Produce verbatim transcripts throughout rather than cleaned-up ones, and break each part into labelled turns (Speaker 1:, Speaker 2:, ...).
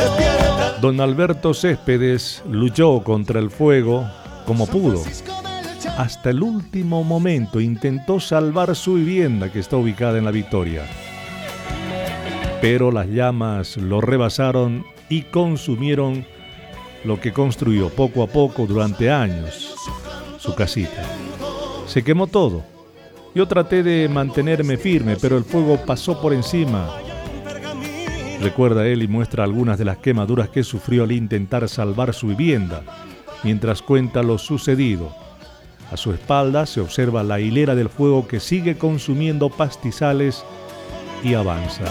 Speaker 1: Don Alberto Céspedes luchó contra el fuego como pudo. Hasta el último momento intentó salvar su vivienda que está ubicada en La Victoria. Pero las llamas lo rebasaron y consumieron lo que construyó poco a poco durante años, su casita. Se quemó todo. Yo traté de mantenerme firme, pero el fuego pasó por encima. Recuerda él y muestra algunas de las quemaduras que sufrió al intentar salvar su vivienda, mientras cuenta lo sucedido. A su espalda se observa la hilera del fuego que sigue consumiendo pastizales y avanza.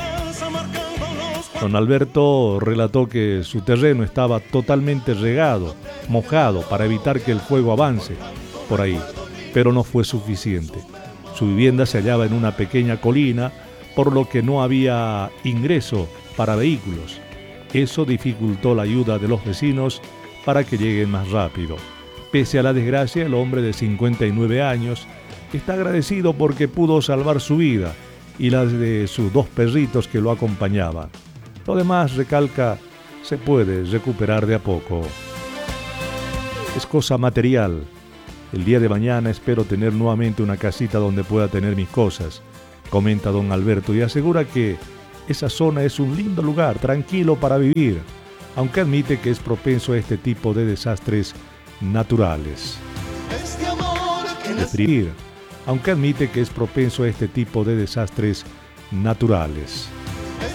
Speaker 1: Don Alberto relató que su terreno estaba totalmente regado, mojado, para evitar que el fuego avance por ahí, pero no fue suficiente. Su vivienda se hallaba en una pequeña colina, por lo que no había ingreso para vehículos. Eso dificultó la ayuda de los vecinos para que lleguen más rápido. Pese a la desgracia, el hombre de cincuenta y nueve años está agradecido porque pudo salvar su vida y la de sus dos perritos que lo acompañaban. Lo demás, recalca, se puede recuperar de a poco. Es cosa material. El día de mañana espero tener nuevamente una casita donde pueda tener mis cosas, comenta don Alberto, y asegura que esa zona es un lindo lugar, tranquilo para vivir, aunque admite que es propenso a este tipo de desastres naturales. Describir, aunque admite que es propenso a este tipo de desastres naturales.